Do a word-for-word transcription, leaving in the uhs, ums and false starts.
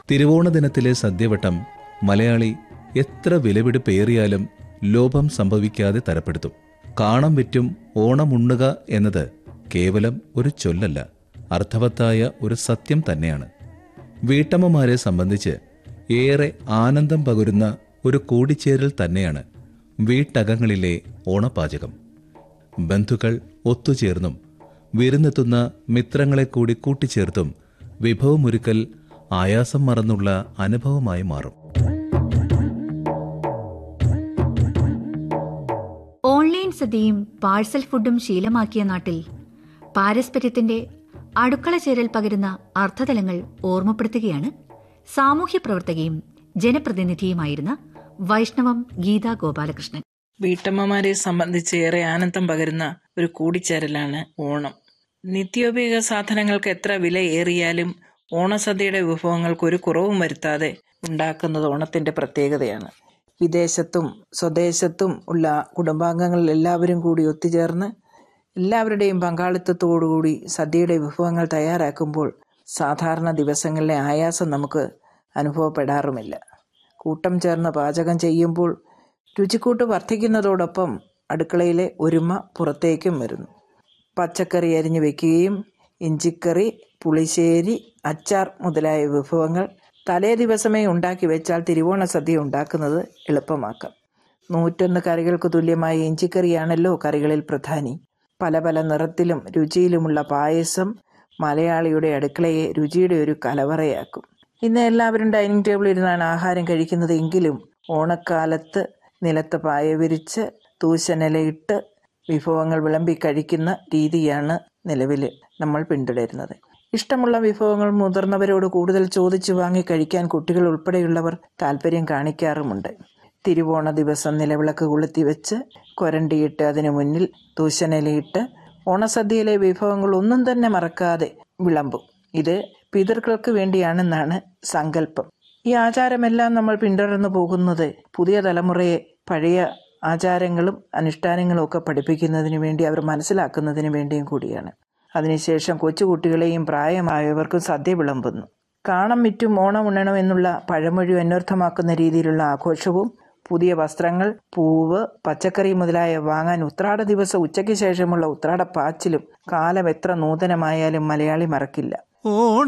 തിരുവോണ ദിനത്തിലെ സദ്യവട്ടം മലയാളി എത്ര വിലപിടിപ്പേറിയാലും ലോഭം സംഭവിക്കാതെ തരപ്പെടുത്തും. കാണം വിറ്റും ഓണമുണ്ണുക എന്നത് കേവലം ഒരു ചൊല്ലല്ല, അർത്ഥവത്തായ ഒരു സത്യം തന്നെയാണ്. വീട്ടമ്മമാരെ സംബന്ധിച്ച് ഏറെ ആനന്ദം പകരുന്ന ഒരു കൂടിച്ചേരൽ തന്നെയാണ് വീട്ടകങ്ങളിലെ ഓണപ്പാചകം. ബന്ധുക്കൾ ഒത്തുചേർന്നും വിരുന്നെത്തുന്ന മിത്രങ്ങളെ കൂടി കൂട്ടിച്ചേർത്തും വിഭവമൊരുക്കൽ ആയാസം മറന്നുള്ള അനുഭവമായി മാറും. ഓൺലൈൻ സദ്യയും പാഴ്സൽ ഫുഡും ശീലമാക്കിയ നാട്ടിൽ പാരസ്പര്യത്തിന്റെ അടുക്കള ചേരൽ പകരുന്ന അർത്ഥതലങ്ങൾ ഓർമ്മപ്പെടുത്തുകയാണ് സാമൂഹ്യ പ്രവർത്തകയും ജനപ്രതിനിധിയുമായിരുന്ന വൈഷ്ണവം ഗീതാ ഗോപാലകൃഷ്ണൻ. വീട്ടമ്മമാരെ സംബന്ധിച്ച് ഏറെ ആനന്ദം പകരുന്ന ഒരു കൂടിച്ചേരലാണ് ഓണം. നിത്യോപയോഗ സാധനങ്ങൾക്ക് എത്ര വില ഏറിയാലും ഓണസദ്യയുടെ വിഭവങ്ങൾക്ക് ഒരു കുറവും വരുത്താതെ ഉണ്ടാക്കുന്നത് ഓണത്തിന്റെ പ്രത്യേകതയാണ്. വിദേശത്തും സ്വദേശത്തും ഉള്ള കുടുംബാംഗങ്ങൾ എല്ലാവരും കൂടി ഒത്തുചേർന്ന് എല്ലാവരുടെയും പങ്കാളിത്തത്തോടുകൂടി സദ്യയുടെ വിഭവങ്ങൾ തയ്യാറാക്കുമ്പോൾ സാധാരണ ദിവസങ്ങളിലെ ആയാസം നമുക്ക് അനുഭവപ്പെടാറുമില്ല. കൂട്ടം ചേർന്ന് പാചകം ചെയ്യുമ്പോൾ രുചിക്കൂട്ട് വർദ്ധിക്കുന്നതോടൊപ്പം അടുക്കളയിലെ ഒരുമ പുറത്തേക്കും വരുന്നു. പച്ചക്കറി അരിഞ്ഞു വെക്കുകയും ഇഞ്ചിക്കറി, പുളിശ്ശേരി, അച്ചാർ മുതലായ വിഭവങ്ങൾ തലേ ദിവസമേ ഉണ്ടാക്കി വെച്ചാൽ തിരുവോണ സദ്യ ഉണ്ടാക്കുന്നത് എളുപ്പമാക്കാം. നൂറ്റൊന്ന് കറികൾക്ക് തുല്യമായ ഇഞ്ചിക്കറിയാണല്ലോ കറികളിൽ പ്രധാനി. പല പല നിറത്തിലും രുചിയിലുമുള്ള പായസം മലയാളിയുടെ അടുക്കളയെ രുചിയുടെ ഒരു കലവറയാക്കും. ഇന്ന് എല്ലാവരും ഡൈനിങ് ടേബിളിൽ ഇരുന്നാണ് ആഹാരം കഴിക്കുന്നത്. എങ്കിലും ഓണക്കാലത്ത് നിലത്ത് പായ വിരിച്ച് തൂശനിലയിട്ട് വിഭവങ്ങൾ വിളമ്പി കഴിക്കുന്ന രീതിയാണ് നിലവിൽ നമ്മൾ പിന്തുടരുന്നത്. ഇഷ്ടമുള്ള വിഭവങ്ങൾ മുതിർന്നവരോട് കൂടുതൽ ചോദിച്ചു വാങ്ങി കഴിക്കാൻ കുട്ടികൾ ഉൾപ്പെടെയുള്ളവർ താല്പര്യം കാണിക്കാറുമുണ്ട്. തിരുവോണ ദിവസം നിലവിളക്ക് കൊളുത്തി വെച്ച് കൊരണ്ടിയിട്ട് അതിനു മുന്നിൽ തൂശനിലയിട്ട് ഓണസദ്യയിലെ വിഭവങ്ങൾ ഒന്നും തന്നെ മറക്കാതെ വിളമ്പും. ഇത് പിതൃക്കൾക്ക് വേണ്ടിയാണെന്നാണ് സങ്കല്പം. ഈ ആചാരമെല്ലാം നമ്മൾ പിന്തുടർന്നു പോകുന്നത് പുതിയ തലമുറയെ പഴയ ആചാരങ്ങളും അനുഷ്ഠാനങ്ങളും ഒക്കെ പഠിപ്പിക്കുന്നതിന് വേണ്ടി, അവർ മനസ്സിലാക്കുന്നതിന് വേണ്ടിയും കൂടിയാണ്. അതിനുശേഷം കൊച്ചുകുട്ടികളെയും പ്രായമായവർക്കും സദ്യ വിളമ്പുന്നു. കാണം വിറ്റും ഓണം ഉണ്ണണം എന്നുള്ള പഴമൊഴി അന്വർത്ഥമാക്കുന്ന രീതിയിലുള്ള ആഘോഷവും പുതിയ വസ്ത്രങ്ങൾ, പൂവ്, പച്ചക്കറി മുതലായ വാങ്ങാൻ ഉത്രാട ദിവസം ഉച്ചയ്ക്ക് ശേഷമുള്ള ഉത്രാട പാച്ചിലും കാലം എത്ര നൂതനമായാലും മലയാളി മറക്കില്ല. ഓണ